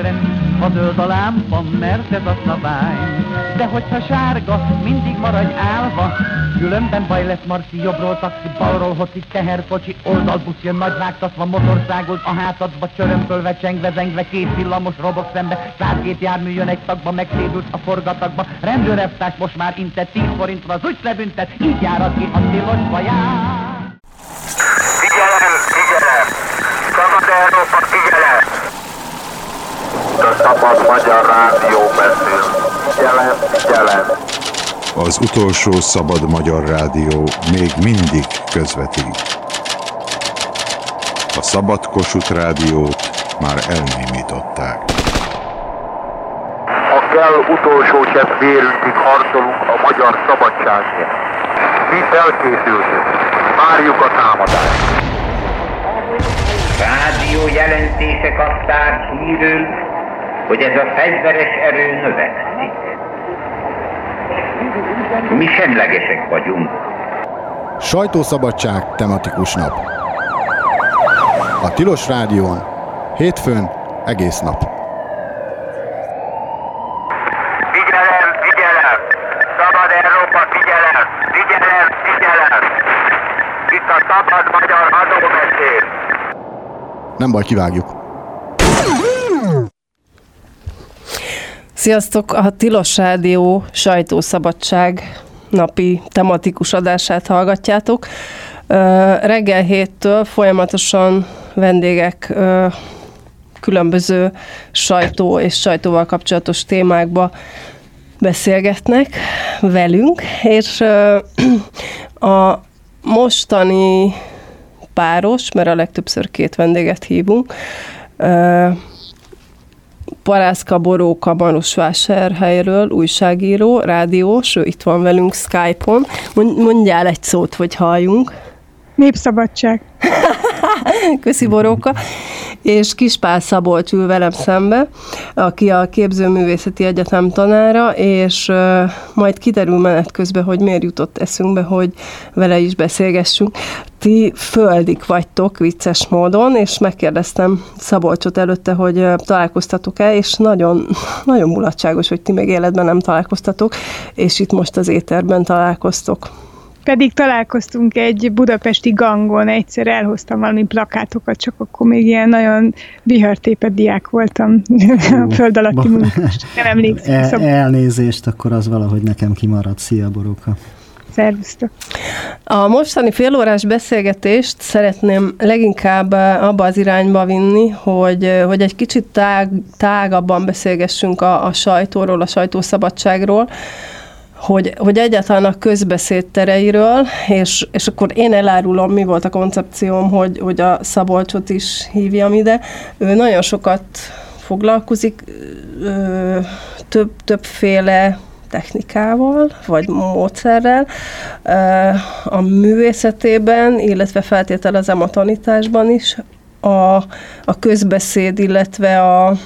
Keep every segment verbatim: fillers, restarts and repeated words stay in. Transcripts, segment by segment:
szemedre mi, ha zöld a lámpa, mert ez a szabály. De hogyha sárga, mindig maradj állva, különben baj lesz, Marci, jobbról taxi, balról hoci, teherkocsi, oldalbusz jön nagy rágtatva, motországold a hátadba, csörömpölve, csengve, zengve, két villamos robog szembe, százkét jármű jön egy tagba, megszédült a forgatagba, rendőreftárs most már intett, tíz forintra az úgy lebüntet, így járad ki a tilosba jár. Figyelem, figyelem! Szabad Európa, figyelem! A Szabad Magyar Rádió beszél. Figyelem, figyelem! Az utolsó Szabad Magyar Rádió még mindig közvetít. A Szabad Kossuth Rádiót már elnémították. Ha kell, utolsó csepp vérünkig harcolunk a magyar szabadságért. Mi felkészültünk. Várjuk a támadást. Rádió jelentések adták hírül, hogy ez a fegyveres erő növekszik. Mi semlegesek vagyunk. Sajtószabadság tematikus nap. A Tilos Rádión, hétfőn egész nap. Figyelem, figyelem! Szabad Európa, figyelem! Figyelem, figyelem! Itt a Szabad Magyar Adóbeszéd! Nem baj, kivágjuk. Sziasztok! A Tilos Rádió sajtószabadság napi tematikus adását hallgatjátok. Reggel héttől folyamatosan vendégek különböző sajtó és sajtóval kapcsolatos témákba beszélgetnek velünk, és a mostani páros, mert a legtöbbször két vendéget hívunk, Parászka Boróka Marosvásárhelyről, újságíró, rádiós, ő itt van velünk Skype-on. Mondjál egy szót, hogy halljunk. Népszabadság. Köszi, Boróka. És Kispál Szabolcs ül velem szembe, aki a Képzőművészeti Egyetem tanára, és uh, majd kiderül menet közben, hogy miért jutott eszünkbe, hogy vele is beszélgessünk. Ti földik vagytok vicces módon, és megkérdeztem Szabolcsot előtte, hogy uh, találkoztatok-e, és nagyon, nagyon mulatságos, hogy ti még életben nem találkoztatok, és itt most az éterben találkoztok. Pedig találkoztunk egy budapesti gangon, egyszer elhoztam valami plakátokat, csak akkor még ilyen nagyon vihartépet diák voltam a föld alatti munkás. Nem emlékszem. El, elnézést, akkor az valahogy nekem kimaradt. Szia, Boróka! Szervusztok! A mostani félórás beszélgetést szeretném leginkább abba az irányba vinni, hogy, hogy egy kicsit tág, tágabban beszélgessünk a, a sajtóról, a sajtószabadságról, hogy, hogy egyáltalán a közbeszéd tereiről, és, és akkor én elárulom, mi volt a koncepcióm, hogy, hogy a Szabolcsot is hívjam ide. Ő nagyon sokat foglalkozik ö, több, többféle technikával, vagy módszerrel ö, a művészetében, illetve feltételezem a tanításban is. A, a közbeszéd, illetve a,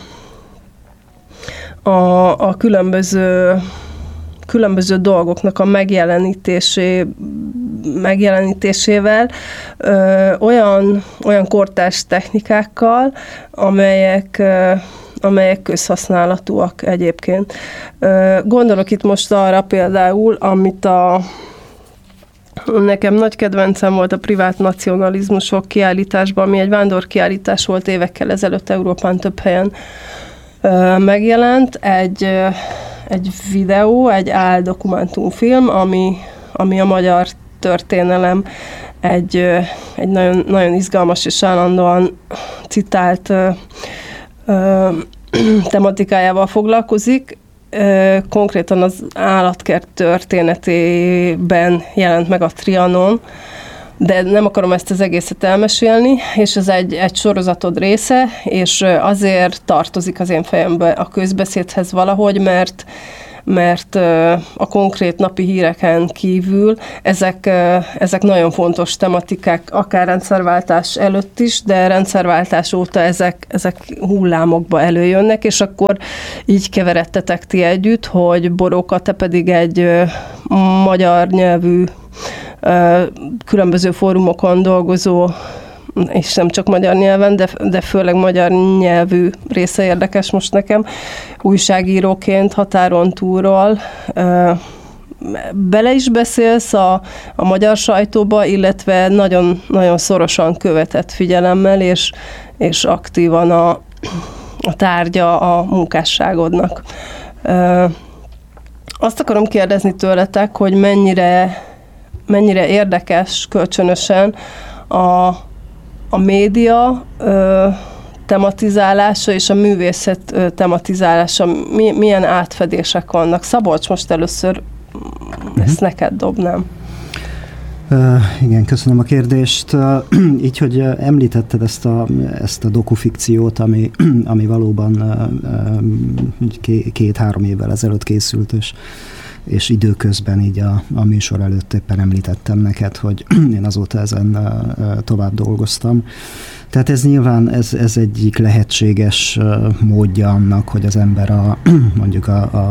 a, a különböző különböző dolgoknak a megjelenítésé, megjelenítésével ö, olyan, olyan kortárs technikákkal, amelyek, ö, amelyek közhasználatúak egyébként. Ö, gondolok itt most arra például, amit a nekem nagy kedvencem volt a privát nacionalizmusok kiállításban, ami egy vándorkiállítás volt évekkel ezelőtt Európán több helyen ö, megjelent. Egy ö, egy videó, egy áldokumentumfilm, ami, ami a magyar történelem egy, egy nagyon, nagyon izgalmas és állandóan citált ö, ö, tematikájával foglalkozik. Ö, konkrétan az állatkert történetében jelent meg a Trianon, de nem akarom ezt az egészet elmesélni, és ez egy, egy sorozatod része, és azért tartozik az én fejembe a közbeszédhez valahogy, mert, mert a konkrét napi híreken kívül ezek, ezek nagyon fontos tematikák, akár rendszerváltás előtt is, de rendszerváltás óta ezek, ezek hullámokba előjönnek, és akkor így keveredtetek ti együtt, hogy Boróka, te pedig egy magyar nyelvű különböző fórumokon dolgozó és nem csak magyar nyelven, de, de főleg magyar nyelvű része érdekes most nekem, újságíróként határon túlról. Bele is beszélsz a, a magyar sajtóba, illetve nagyon, nagyon szorosan követett figyelemmel, és, és aktívan a, a tárgya a munkásságodnak. Azt akarom kérdezni tőletek, hogy mennyire, mennyire érdekes kölcsönösen a, a média ö, tematizálása és a művészet ö, tematizálása. Mi, milyen átfedések vannak? Szabolcs, most először uh-huh. ezt neked dobnám. Uh, igen, köszönöm a kérdést. Uh, így, hogy uh, említetted ezt a, ezt a dokufikciót, ami, ami valóban uh, uh, két-három évvel ezelőtt készült, és, és időközben így a, a műsor előtt éppen említettem neked, hogy én azóta ezen uh, tovább dolgoztam. Tehát ez nyilván ez, ez egyik lehetséges módja annak, hogy az ember a, mondjuk a, a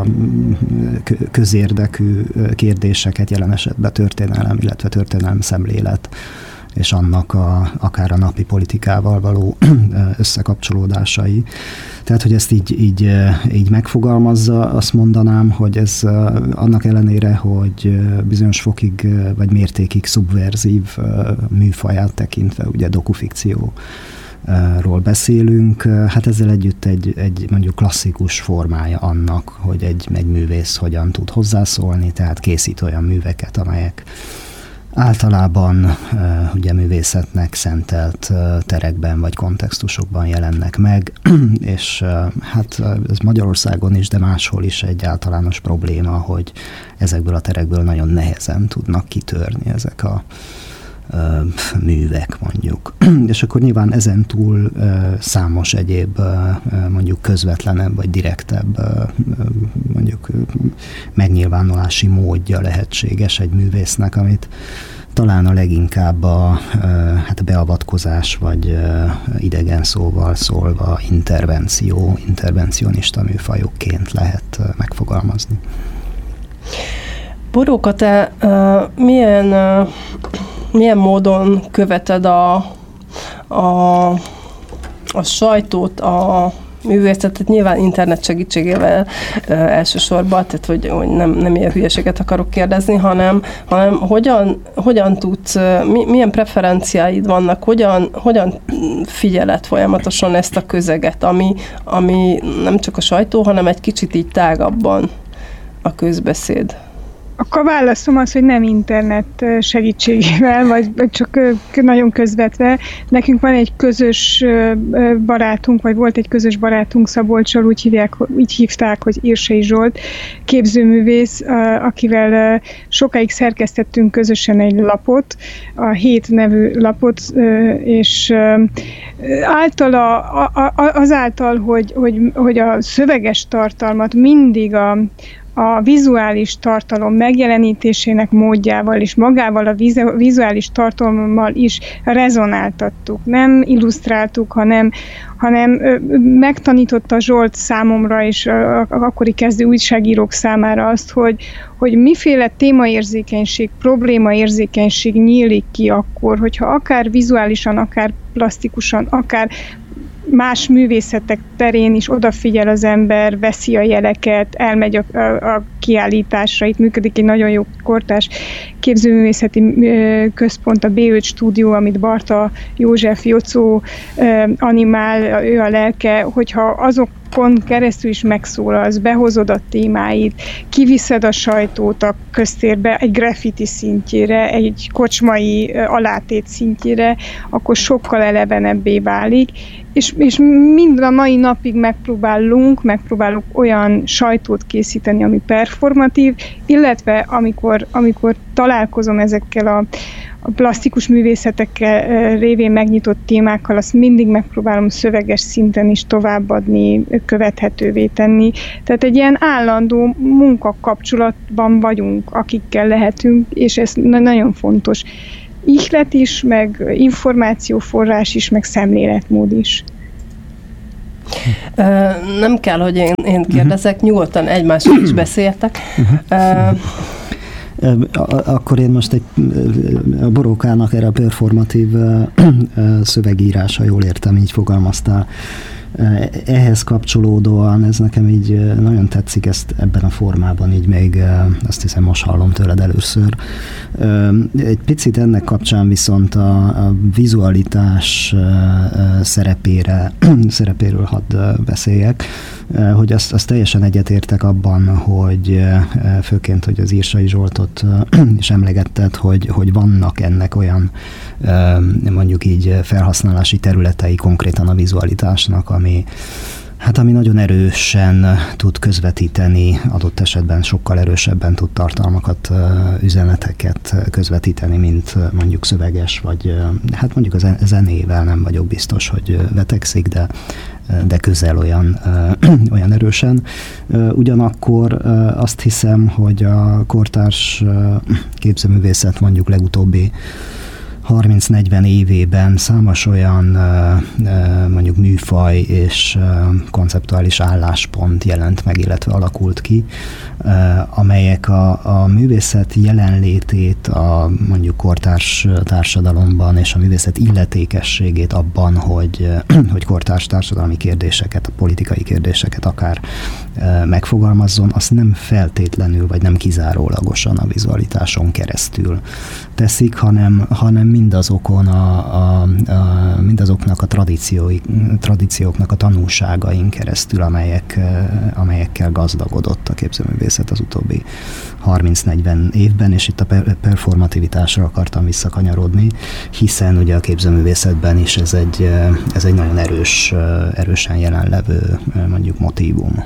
közérdekű kérdéseket, jelen esetben történelem, illetve történelem szemlélet, és annak a, akár a napi politikával való összekapcsolódásai. Tehát, hogy ezt így, így, így megfogalmazza, azt mondanám, hogy ez annak ellenére, hogy bizonyos fokig vagy mértékig szubverzív műfaját tekintve, ugye dokufikció ról beszélünk, hát ezzel együtt egy, egy mondjuk klasszikus formája annak, hogy egy, egy művész hogyan tud hozzászólni, tehát készít olyan műveket, amelyek általában uh, ugye művészetnek szentelt uh, terekben vagy kontextusokban jelennek meg, és uh, hát ez Magyarországon is, de máshol is egy általános probléma, hogy ezekből a terekből nagyon nehezen tudnak kitörni ezek a uh, művek, mondjuk. És akkor nyilván ezen túl uh, számos egyéb uh, mondjuk közvetlenebb vagy direktebb uh, mondjuk uh, megnyilvánulási módja lehetséges egy művésznek, amit talán a leginkább a, hát a beavatkozás, vagy idegen szóval szólva intervenció, intervencionista műfajokként lehet megfogalmazni. Boróka, te uh, milyen, uh, milyen módon követed a, a, a sajtót, a művészetet, nyilván internet segítségével ö, elsősorban, tehát hogy, hogy nem, nem ilyen hülyeséget akarok kérdezni, hanem, hanem hogyan, hogyan tudsz, mi, milyen preferenciáid vannak, hogyan, hogyan figyeled folyamatosan ezt a közeget, ami, ami nem csak a sajtó, hanem egy kicsit így tágabban a közbeszéd. Akkor válaszom az, hogy nem internet segítségével, vagy, vagy csak nagyon közvetve. Nekünk van egy közös barátunk, vagy volt egy közös barátunk Szabolccsal, úgy hívják, így hívták, hogy Irsei Zsolt, képzőművész, akivel sokáig szerkesztettünk közösen egy lapot, a Hét nevű lapot, és általa, azáltal, hogy, hogy, hogy a szöveges tartalmat mindig a a vizuális tartalom megjelenítésének módjával és magával a vizuális tartalommal is rezonáltattuk. Nem illusztráltuk, hanem, hanem megtanította Zsolt számomra és akkori kezdő újságírók számára azt, hogy, hogy miféle témaérzékenység, problémaérzékenység nyílik ki akkor, hogyha akár vizuálisan, akár plastikusan, akár más művészetek terén is odafigyel az ember, veszi a jeleket, elmegy a, a, a kiállításra. Itt működik egy nagyon jó kortárs képzőművészeti központ, a bé öt stúdió, amit Barta József Jocó animál, ő a lelke, hogyha azokon keresztül is megszólalsz, behozod a témáit, kiviszed a sajtót a köztérbe egy graffiti szintjére, egy kocsmai alátét szintjére, akkor sokkal elevenebbé válik, és, és mind a mai napig megpróbálunk, megpróbálunk olyan sajtót készíteni, ami performatív, illetve amikor, amikor találkozom ezekkel a, a plastikus művészetekkel révén megnyitott témákkal, azt mindig megpróbálom szöveges szinten is továbbadni, követhetővé tenni. Tehát egy ilyen állandó munkakapcsolatban vagyunk, akikkel lehetünk, és ez nagyon fontos. Ihlet is, meg információforrás is, meg szemléletmód is. Uh, nem kell, hogy én, én kérdezek, uh-huh. nyugodtan egymásról is beszéltek. Uh-huh. Uh, Akkor én most egy a Borókának erre a performatív szövegírása, jól értem, így fogalmaztál. Ehhez kapcsolódóan ez nekem így nagyon tetszik, ezt ebben a formában így még azt hiszem most hallom tőled először. Egy picit ennek kapcsán viszont a, a vizualitás szerepére, szerepéről hadd beszéljek, hogy azt, azt teljesen egyetértek abban, hogy főként, hogy az Írsai Zsoltot is emlegetted, hogy, hogy vannak ennek olyan mondjuk így felhasználási területei konkrétan a vizualitásnak, ami Hát ami nagyon erősen tud közvetíteni, adott esetben sokkal erősebben tud tartalmakat, üzeneteket közvetíteni, mint mondjuk szöveges, vagy hát mondjuk a zenével nem vagyok biztos, hogy vetekszik, de, de közel olyan, olyan erősen. Ugyanakkor azt hiszem, hogy a kortárs képzőművészet mondjuk legutóbbi harminc-negyven évében számos olyan mondjuk műfaj és konceptuális álláspont jelent meg, illetve alakult ki, amelyek a, a művészet jelenlétét a mondjuk kortárs társadalomban és a művészet illetékességét abban, hogy, hogy kortárs társadalmi kérdéseket, politikai kérdéseket akár megfogalmazzon, azt nem feltétlenül, vagy nem kizárólagosan a vizualitáson keresztül teszik, hanem, hanem mindazokon a, a, a, mindazoknak a tradíciói, tradícióknak a tanulságain keresztül, amelyek, amelyekkel gazdagodott a képzőművészet az utóbbi harminc-negyven évben, és itt a performativitásra akartam visszakanyarodni, hiszen ugye a képzőművészetben is ez egy, ez egy nagyon erős, erősen jelenlevő mondjuk motívum.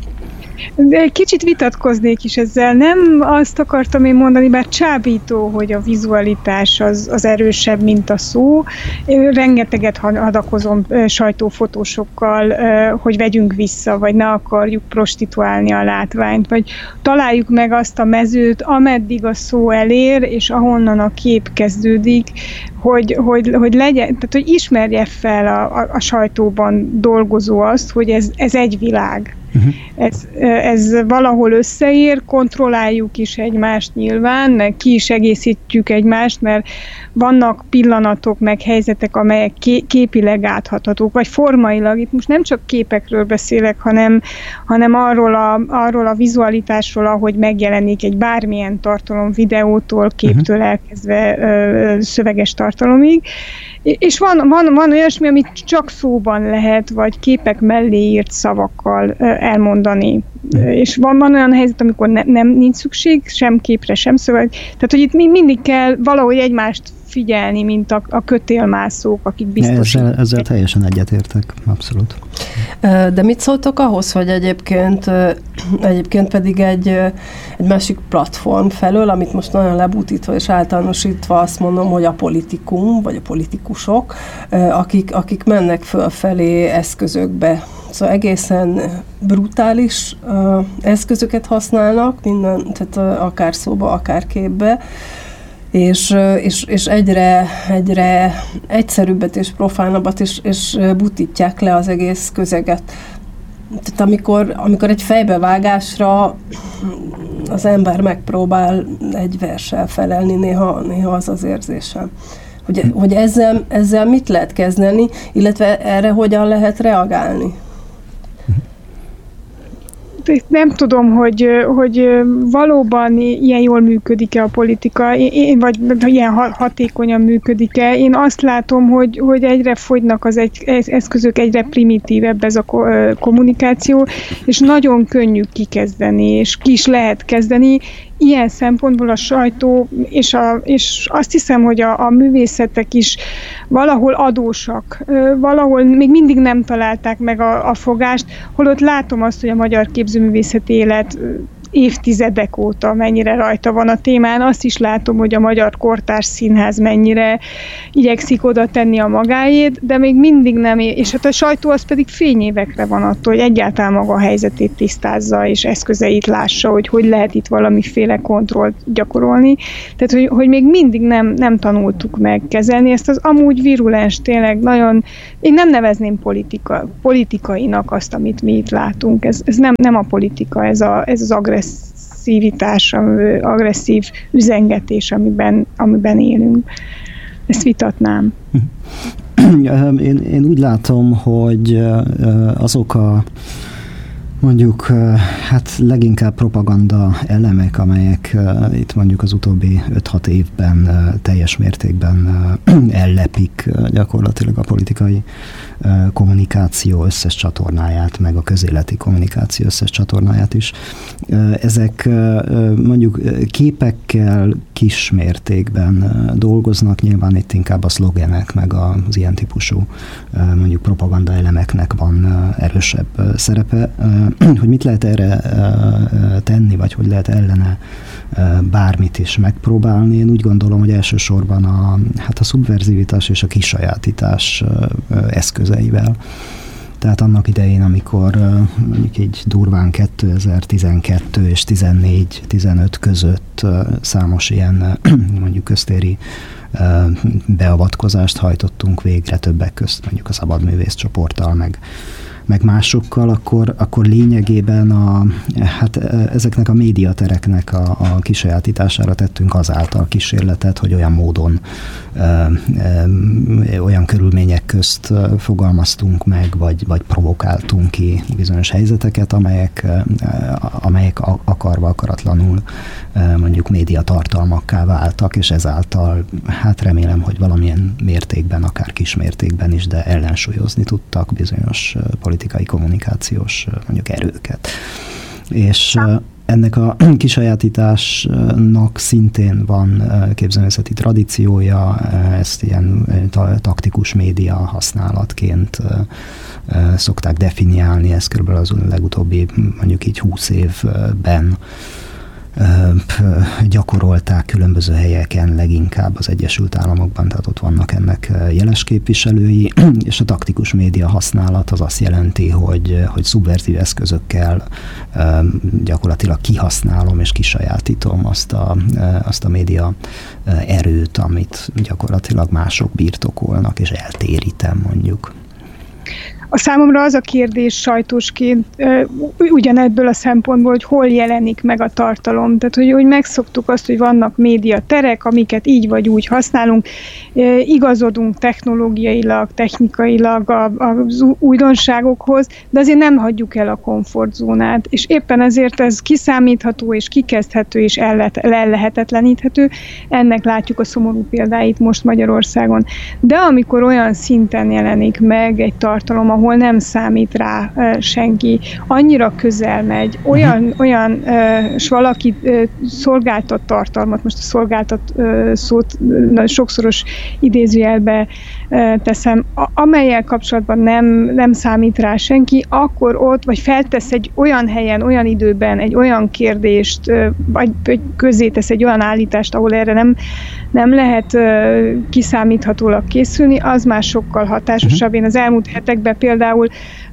De egy kicsit vitatkoznék is ezzel. Nem azt akartam én mondani, bár csábító, hogy a vizualitás az, az erősebb, mint a szó. Én rengeteget hadakozom sajtófotósokkal, hogy vegyünk vissza, vagy ne akarjuk prostituálni a látványt, vagy találjuk meg azt a mezőt, ameddig a szó elér, és ahonnan a kép kezdődik, hogy, hogy, hogy legyen, tehát hogy ismerje fel a, a, a sajtóban dolgozó azt, hogy ez, ez egy világ. Uh-huh. Ez, ez valahol összeér, kontrolláljuk is egymást nyilván, meg ki is egészítjük egymást, mert vannak pillanatok, meg helyzetek, amelyek képileg áthathatók, vagy formailag. Itt most nem csak képekről beszélek, hanem, hanem arról, a, arról a vizualitásról, ahogy megjelenik egy bármilyen tartalom, videótól, képtől elkezdve ö, szöveges tartalomig. És van, van, van olyasmi, amit csak szóban lehet, vagy képek mellé írt szavakkal elmondani. És van, van olyan helyzet, amikor ne, nem nincs szükség sem képre, sem szöveg. Tehát, hogy itt mindig kell valahogy egymást figyelni, mint a, a kötélmászók, akik biztosítják. Ezzel, ezzel teljesen egyetértek, abszolút. De mit szóltok ahhoz, hogy egyébként, egyébként pedig egy, egy másik platform felől, amit most nagyon lebutítva és általánosítva azt mondom, hogy a politikum, vagy a politikusok, akik, akik mennek fölfelé eszközökbe. Szóval egészen brutális eszközöket használnak, minden, tehát akár szóba, akár képbe, és, és, és egyre, egyre egyszerűbbet és profánabbat, és, és butítják le az egész közeget. Tehát amikor, amikor egy fejbevágásra az ember megpróbál egy verssel felelni, néha, néha az az érzésem. Hogy, hogy ezzel, ezzel mit lehet kezdeni, illetve erre hogyan lehet reagálni? Nem tudom, hogy, hogy valóban ilyen jól működik-e a politika, én, vagy ilyen hatékonyan működik-e. Én azt látom, hogy, hogy egyre fogynak az egy, eszközök, egyre primitívebb ez a kommunikáció, és nagyon könnyű kikezdeni, és ki is lehet kezdeni. Ilyen szempontból a sajtó, és, a, és azt hiszem, hogy a, a művészetek is valahol adósak, valahol még mindig nem találták meg a, a fogást, holott látom azt, hogy a magyar képzőművészeti élet évtizedek óta mennyire rajta van a témán. Azt is látom, hogy a Magyar Kortárs Színház mennyire igyekszik oda tenni a magáét, de még mindig nem, és hát a sajtó az pedig fényévekre van attól, hogy egyáltalán maga a helyzetét tisztázza, és eszközeit lássa, hogy hogy lehet itt valamiféle kontrollt gyakorolni. Tehát, hogy, hogy még mindig nem, nem tanultuk meg kezelni ezt az amúgy virulens, tényleg nagyon, én nem nevezném politika, politikainak azt, amit mi itt látunk. Ez, ez nem, nem a politika, ez, a, ez az agresszió agresszivitás, agresszív üzengetés, amiben, amiben élünk. Ezt vitatnám. Én, én úgy látom, hogy azok a mondjuk hát leginkább propaganda elemek, amelyek itt mondjuk az utóbbi öt-hat évben teljes mértékben ellepik gyakorlatilag a politikai kommunikáció összes csatornáját, meg a közéleti kommunikáció összes csatornáját is. Ezek mondjuk képekkel kis mértékben dolgoznak, nyilván itt inkább a szlogenek, meg az ilyen típusú mondjuk propaganda elemeknek van erősebb szerepe. Hogy mit lehet erre tenni, vagy hogy lehet ellene bármit is megpróbálni. Én úgy gondolom, hogy elsősorban a, hát a szubverzivitás és a kisajátítás eszközeivel. Tehát annak idején, amikor mondjuk így durván kétezer-tizenkettő és tizennégy-tizenöt között számos ilyen mondjuk köztéri beavatkozást hajtottunk végre, többek közt mondjuk a Szabadművész csoporttal, meg meg másokkal, akkor, akkor lényegében a, hát ezeknek a médiatereknek a, a kisajátítására tettünk azáltal kísérletet, hogy olyan módon, ö, ö, olyan körülmények közt fogalmaztunk meg, vagy, vagy provokáltunk ki bizonyos helyzeteket, amelyek, ö, amelyek akarva akaratlanul ö, mondjuk médiatartalmakká váltak, és ezáltal hát remélem, hogy valamilyen mértékben, akár kismértékben is, de ellensúlyozni tudtak bizonyos politikai politikai kommunikációs mondjuk erőket. És ennek a kisajátításnak szintén van képzőművészeti tradíciója, ezt ilyen taktikus média használatként szokták definiálni, ez körülbelül az legutóbbi mondjuk így húsz évben gyakorolták különböző helyeken, leginkább az Egyesült Államokban, tehát ott vannak ennek jeles képviselői, és a taktikus média használat az azt jelenti, hogy, hogy szubverzív eszközökkel gyakorlatilag kihasználom és kisajátítom azt a, azt a média erőt, amit gyakorlatilag mások birtokolnak, és eltérítem mondjuk. A számomra az a kérdés sajtósként ugyanebből a szempontból, hogy hol jelenik meg a tartalom. Tehát, hogy, hogy megszoktuk azt, hogy vannak médiaterek, amiket így vagy úgy használunk, igazodunk technológiailag, technikailag az újdonságokhoz, de azért nem hagyjuk el a komfortzónát. És éppen ezért ez kiszámítható és kikezdhető és ellehetetleníthető. Ennek látjuk a szomorú példáit most Magyarországon. De amikor olyan szinten jelenik meg egy tartalom, ahol nem számít rá uh, senki, annyira közel megy, olyan, uh-huh. olyan uh, s valaki uh, szolgáltat tartalmat, most a szolgáltat uh, szót uh, sokszoros idézőjelbe uh, teszem, a, amellyel kapcsolatban nem, nem számít rá senki, akkor ott, vagy feltesz egy olyan helyen, olyan időben egy olyan kérdést, uh, vagy, vagy közzétesz egy olyan állítást, ahol erre nem, nem lehet uh, kiszámíthatólag készülni, az már sokkal hatásosabb. Én az elmúlt hetekben például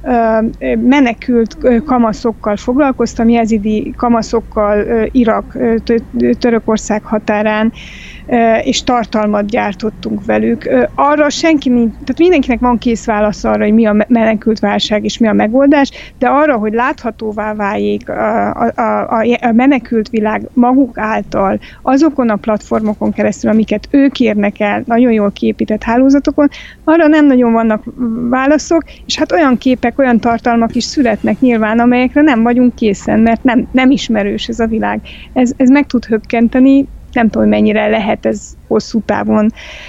uh, menekült uh, kamaszokkal foglalkoztam, jezidi kamaszokkal uh, Irak, uh, Törökország határán, uh, és tartalmat gyártottunk velük. Uh, arra senki, tehát mindenkinek van kész válasz arra, hogy mi a menekült válság és mi a megoldás, de arra, hogy láthatóvá váljék a, a, a, a menekült világ maguk által, azokon a platformokon keresztül, amiket ők érnek el, nagyon jól kiépített hálózatokon, arra nem nagyon vannak válaszok, és hát olyan képek, olyan tartalmak is születnek nyilván, amelyekre nem vagyunk készen, mert nem, nem ismerős ez a világ. Ez, ez meg tud hökkenteni, nem tudom, mennyire lehet ez hosszú távon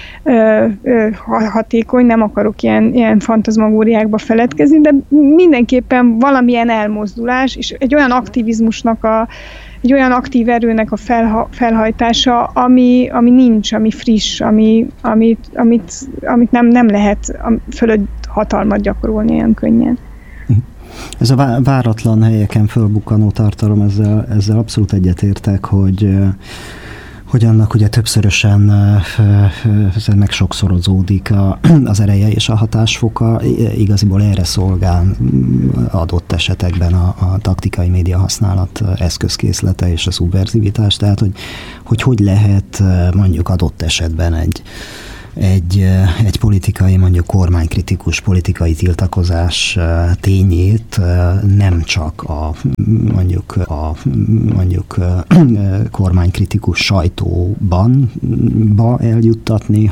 ö, ö, hatékony, nem akarok ilyen, ilyen fantazmagóriákba feledkezni, de mindenképpen valamilyen elmozdulás, és egy olyan aktivizmusnak a egy olyan aktív erőnek a felha, felhajtása, ami, ami nincs, ami friss, ami, amit, amit, amit nem, nem lehet fölött hatalmat gyakorolni olyan könnyen. Ez a váratlan helyeken fölbukkanó tartalom, ezzel, ezzel abszolút egyetértek, hogy hogy annak ugye többszörösen meg sokszorozódik az ereje és a hatásfoka, igaziból erre szolgál adott esetekben a, a taktikai média használat eszközkészlete és a szubverzivitás, tehát hogy hogy, hogy lehet mondjuk adott esetben egy egy, egy politikai, mondjuk kormánykritikus politikai tiltakozás tényét nem csak a mondjuk a mondjuk kormánykritikus sajtóban ba eljuttatni,